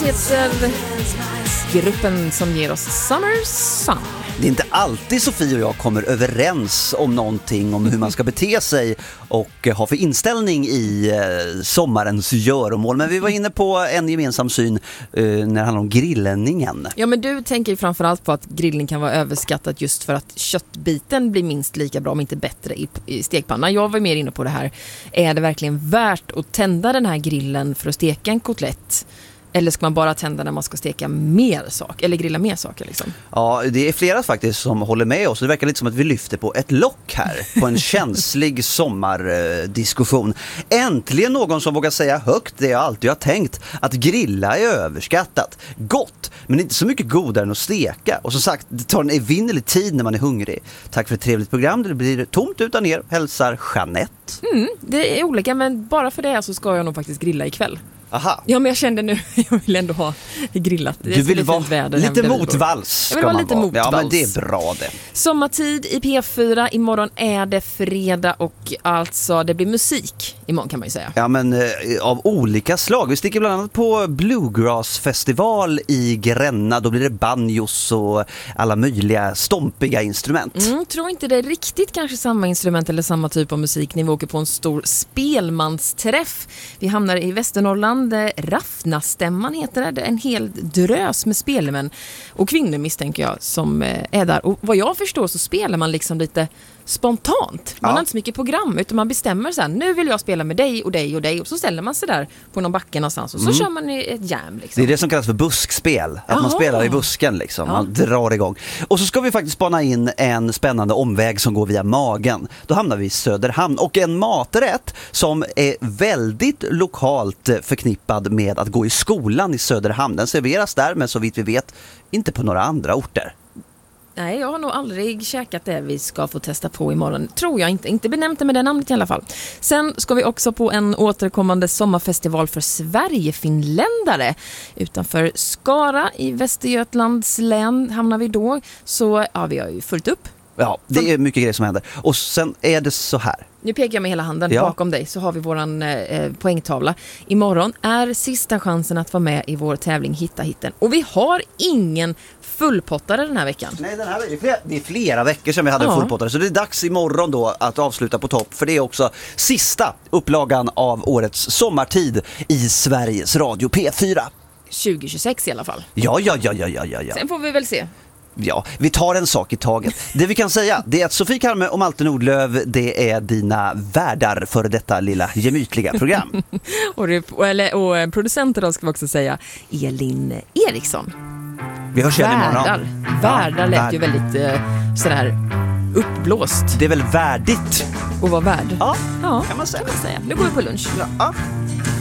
heter gruppen som ger oss Summer Sun. Det är inte alltid Sofie och jag kommer överens om någonting, om hur man ska bete sig och ha för inställning i sommarens göromål. Men vi var inne på en gemensam syn när det handlar om grillningen. Ja, men du tänker ju framförallt på att grillning kan vara överskattat just för att köttbiten blir minst lika bra, om inte bättre, i stekpannan. Jag var mer inne på det här. Är det verkligen värt att tända den här grillen för att steka en kotlett? Eller ska man bara tända när man ska steka mer sak eller grilla mer saker liksom? Ja, det är flera faktiskt som håller med oss. Det verkar lite som att vi lyfter på ett lock här på en känslig sommardiskussion. Äntligen någon som vågar säga högt det jag alltid har tänkt, att grilla är överskattat. Gott, men inte så mycket godare än att steka. Och som sagt, det tar en evinnerlig tid när man är hungrig. Tack för ett trevligt program. Det blir tomt utan er. Hälsar Jeanette. Det är olika, men bara för det så ska jag nog faktiskt grilla ikväll. Aha. Ja, men jag kände nu, jag vill ändå ha grillat. Du vill vara lite motvalls. Jag vill vara lite motvalls. Ja, men det är bra det. Sommartid i P4. Imorgon är det fredag och alltså det blir musik imorgon kan man ju säga. Ja, men av olika slag. Vi sticker bland annat på Bluegrass-festival i Gränna. Då blir det banjos och alla möjliga stompiga instrument. Tror inte det är riktigt kanske samma instrument eller samma typ av musik när vi åker på en stor spelmansträff. Vi hamnar i Västernorrland. Raffnastämman heter det. En hel drös med spelmän och kvinnor misstänker jag som är där. Och vad jag förstår så spelar man liksom lite spontant. Man har inte så mycket program utan man bestämmer så här, nu vill jag spela med dig och dig och dig och så ställer man sig där på någon backe någonstans och så kör man ett jam liksom. Det är det som kallas för buskspel. Att man spelar i busken liksom. Man drar igång. Och så ska vi faktiskt spana in en spännande omväg som går via magen. Då hamnar vi i Söderhamn och en maträtt som är väldigt lokalt förknippad med att gå i skolan i Söderhamn. Den serveras där men så vitt vi vet inte på några andra orter. Nej, jag har nog aldrig käkat det vi ska få testa på imorgon. Tror jag inte. Inte benämnt det med det namnet i alla fall. Sen ska vi också på en återkommande sommarfestival för Sverigefinländare. Utanför Skara i Västergötlands län hamnar vi då. Så ja, vi har ju fullt upp. Ja, det är mycket grejer som händer. Och sen är det så här. Nu pekar jag med hela handen bakom dig så har vi våran poängtavla. Imorgon är sista chansen att vara med i vår tävling Hitta hitten. Och vi har ingen fullpottare den här veckan. Nej, det är flera veckor sedan vi hade en fullpottare. Så det är dags imorgon då att avsluta på topp. För det är också sista upplagan av årets sommartid i Sveriges Radio P4. 2026 i alla fall. Ja. Sen får vi väl se. Ja, vi tar en sak i taget. Det vi kan säga, det är att Sofie Kalme och Malte Nordlöf, det är dina värdar för detta lilla gemytliga program. och producenter då ska vi också säga Elin Eriksson. Vi hörs igen imorgon. Värdar lät ju väldigt sådär uppblåst. Det är väl värdigt att vara värd. Ja, kan man säga. Nu går vi på lunch. Ja.